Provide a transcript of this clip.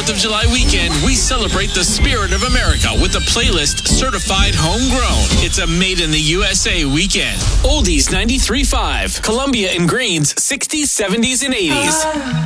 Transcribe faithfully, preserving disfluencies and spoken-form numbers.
fourth of July weekend, we celebrate the spirit of America with a playlist certified homegrown. It's a made in the U S A weekend. Oldies ninety-three point five, Columbia and Greens sixties, seventies, and eighties.